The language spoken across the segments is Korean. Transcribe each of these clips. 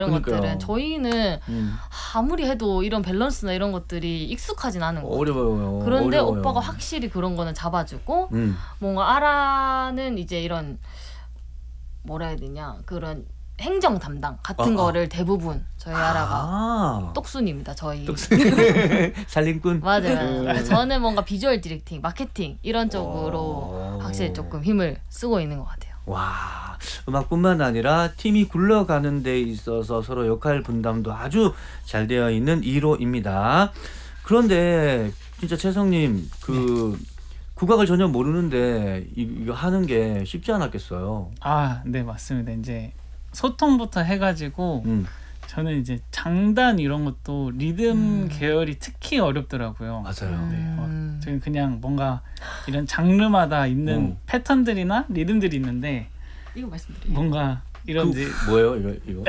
이런 그러니까요. 것들은 저희는 아무리 해도 이런 밸런스나 이런 것들이 익숙하진 않은 거예요. 어려워요. 그런데 어려워요. 오빠가 확실히 그런 거는 잡아주고 음. 뭔가 아라는 이제 이런 뭐라 해야 되냐 그런 행정 담당 같은 거를 대부분 저희 아라가 똑순입니다. 저희 살림꾼. 맞아요. 저는 뭔가 비주얼 디렉팅, 마케팅 이런 쪽으로 확실히 조금 힘을 쓰고 있는 것 같아요. 와, 음악뿐만 아니라 팀이 굴러가는 데 있어서 서로 역할 분담도 아주 잘 되어 있는 1호입니다. 그런데 진짜 채성님 그 국악을 전혀 모르는데 이거 하는 게 쉽지 않았겠어요. 아, 네 맞습니다. 이제 소통부터 해가지고 저는 이제 장단 이런 것도 리듬 계열이 특히 어렵더라고요. 맞아요. 네, 저는 그냥 뭔가 이런 장르마다 있는 패턴들이나 리듬들이 있는데 이거 말씀드려요. 뭔가 이런 이제 뭐예요 이거?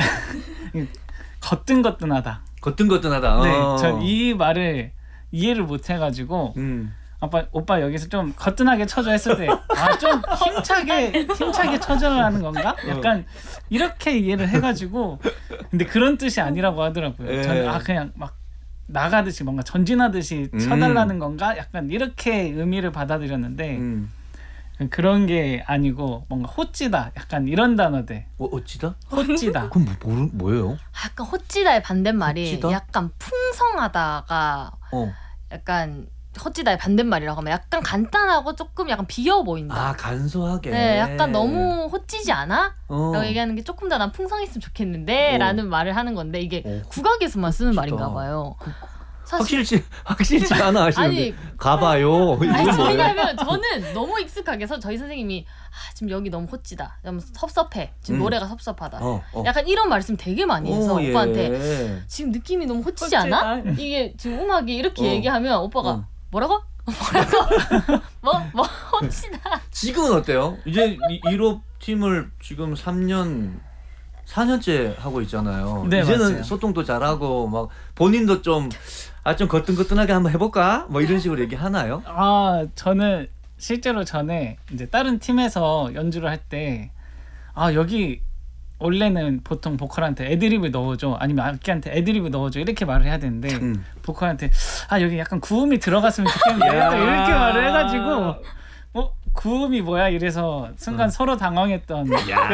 거뜬거뜬하다. 거뜬거뜬하다. 네, 전 이 말을 이해를 못 해가지고 오빠 여기서 좀 거뜬하게 쳐줘 했을 때 아 좀 힘차게 쳐줘라는 건가? 약간 이렇게 이해를 해가지고 근데 그런 뜻이 아니라고 하더라고요. 저는 아 그냥 막 나가듯이 뭔가 전진하듯이 쳐달라는 건가? 약간 이렇게 의미를 받아들였는데 그런 게 아니고 뭔가 호찌다 약간 이런 단어들. 어찌다? 호찌다. 그럼 뭐예요? 약간 호찌다의 반대말이 호찌다? 약간 풍성하다가 약간 헛지다의 반대말이라고 하면 약간 간단하고 조금 약간 비어 보인다. 아 간소하게. 네, 약간 너무 헛지지 않아? 라고 얘기하는 게 조금 더 난 풍성했으면 좋겠는데 라는 말을 하는 건데 이게 국악에서만 쓰는 말인가 봐요. 확실치 않아 하시는데 아니, 가봐요. 이건 뭐예요? 왜냐면 저는 너무 익숙하게 저희 선생님이 지금 여기 너무 헛지다. 너무 섭섭해. 지금 노래가 섭섭하다. 약간 이런 말씀 되게 많이 해서 오빠한테 지금 느낌이 너무 헛지지 않아? 이게 지금 음악이 이렇게 얘기하면 오빠가 뭐라고? 뭐 헛지다. 지금은 어때요? 이제 1호 팀을 지금 4년째 하고 있잖아요. 네, 이제는 맞아요. 소통도 잘하고 막 본인도 좀 거뜬거뜬하게 한번 해볼까? 뭐 이런 식으로 얘기하나요? 아 저는 실제로 전에 이제 다른 팀에서 연주를 할 때 아 여기 원래는 보통 보컬한테 애드립을 넣어줘 아니면 악기한테 애드립을 넣어줘 이렇게 말을 해야 되는데 보컬한테 아 여기 약간 구음이 들어갔으면 좋겠는데 이렇게 말을 해가지고 구음이 뭐야 이래서 순간 서로 당황했던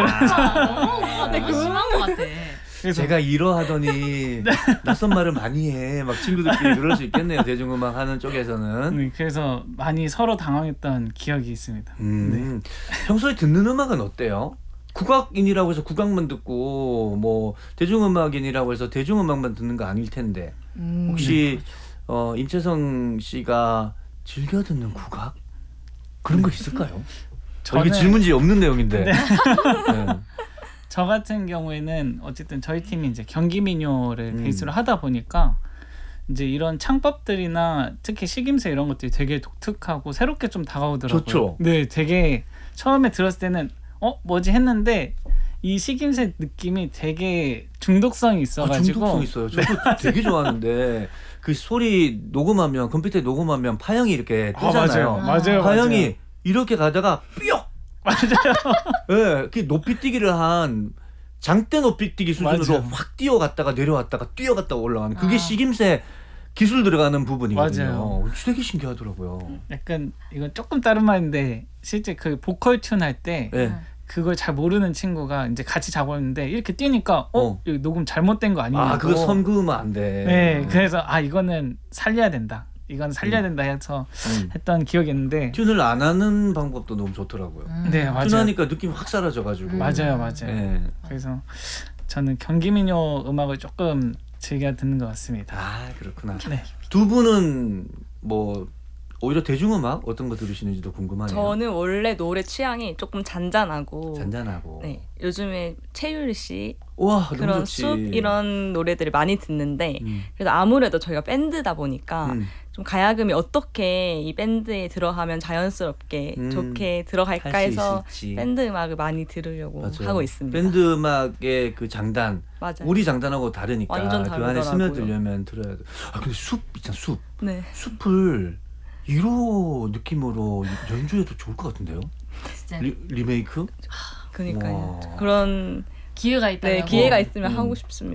되게 심한 것 같아. 제가 이러하더니 낯선 말을 많이 해. 막 친구들끼리 그럴 수 있겠네요. 대중음악 하는 쪽에서는. 그래서 많이 서로 당황했던 기억이 있습니다. 네. 평소에 듣는 음악은 어때요? 국악인이라고 해서 국악만 듣고 뭐 대중음악인이라고 해서 대중음악만 듣는 거 아닐 텐데 혹시 임채성 씨가 즐겨 듣는 국악 그런 거 있을까요? 이게 질문지 없는 내용인데. 네. 저 같은 경우에는 어쨌든 저희 팀이 이제 경기민요를 베이스로 하다 보니까 이제 이런 창법들이나 특히 식임새 이런 것들이 되게 독특하고 새롭게 좀 다가오더라고요. 좋죠. 네, 되게 처음에 들었을 때는 뭐지 했는데 이 식임새 느낌이 되게 중독성이 있어가지고. 중독성 있어요. 저도 되게 좋아하는데 그 소리 녹음하면 컴퓨터에 녹음하면 파형이 이렇게 뜨잖아요. 맞아요. 파형이 이렇게 가다가 삐옥. 맞아요. 네, 그 높이뛰기를 한 장대 높이뛰기 수준으로 확 뛰어갔다가 내려왔다가 뛰어갔다가 올라가는 그게 식임새 기술 들어가는 부분이거든요. 맞아요. 되게 신기하더라고요. 약간 이건 조금 다른 말인데 실제 그 보컬 튠 할 때 그걸 잘 모르는 친구가 이제 같이 작업했는데 이렇게 뛰니까 여기 녹음 잘못된 거 아니냐고. 그거 선 그으면 안 돼. 네, 그래서 이거는 살려야 된다. 이건 살려야 된다 해서 했던 기억이 있는데 튠을 안 하는 방법도 너무 좋더라고요. 네, 맞아요. 튠하니까 느낌이 확 사라져가지고. 맞아요. 네. 그래서 저는 경기민요 음악을 조금 즐겨 듣는 것 같습니다. 그렇구나. 네. 두 분은 뭐 오히려 대중음악 어떤 거 들으시는지도 궁금하네요. 저는 원래 노래 취향이 조금 잔잔하고 네. 요즘에 최유리 씨 와, 그런 숲 이런 노래들을 많이 듣는데 그래서 아무래도 저희가 밴드다 보니까 좀 가야금이 어떻게 이 밴드에 들어가면 자연스럽게 좋게 들어갈까 해서 밴드 음악을 많이 들으려고 하고 있습니다. 밴드 음악의 그 장단 맞아요. 우리 장단하고 다르니까 완전 그 안에 다르더라고요. 스며들려면 들어야 돼. 근데 숲 있잖아. 숲. 네. 숲을 1호 느낌으로 연주해도 좋을 것 같은데요? 진짜. 리메이크? 그러니까요. 와. 그런 기회가 있다면 기회가 있으면 하고 싶습니다.